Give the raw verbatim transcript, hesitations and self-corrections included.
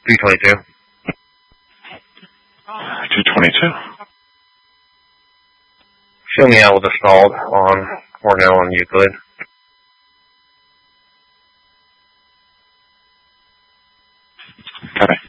three twenty-two. two twenty-two. Show me out with a stalled on Cornell and Euclid. Okay.